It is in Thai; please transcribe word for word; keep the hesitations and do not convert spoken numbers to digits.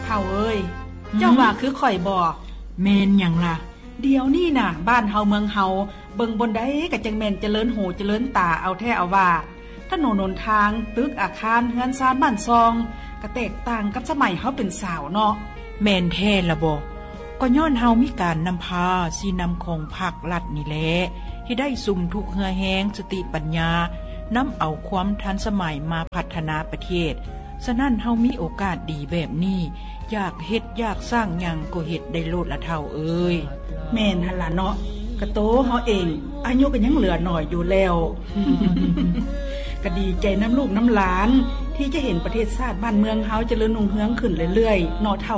ฒ่าเอ้ยเจ้าว่าคือข่อยบ่แม่นหยังล่ะเดี๋ยวนี้น่ะบ้านเฮาเมืองเฮาเบิ่งบนใดก็จังแม่นเจริญหูเจริญตาเอาแท้เอาว่าถนนหนทางตึกอาคารเฮือนซานบ้านซองก็แตกต่างกับสมัยเฮาเป็นสาวเนาะแม่นแท้ล่ะบ่ก็ย้อนเฮามีการนำพาสีนำของภาครัฐนี่แหละที่ได้สุ่มทุกเหือแฮงสติปัญญานำเอาความทันสมัยมาพัฒนาประเทศฉะนั้นเฮามีโอกาสดีแบบนี้อยากเฮ็ดอยากสร้างหยังก็เฮ็ดได้โลดละเท่าเอ้ยแม่นหั่นล่ะเนาะกะโตเฮาเองอายุก็ยังเหลือน้อยอยู่แล้ว ก็ดีใจน้ำลูกน้ำหลานที่จะเห็นประเทศชาติบ้านเมืองเฮาเจริญรุ่งเรืองขึ้นเรื่อยๆเนาะเท่า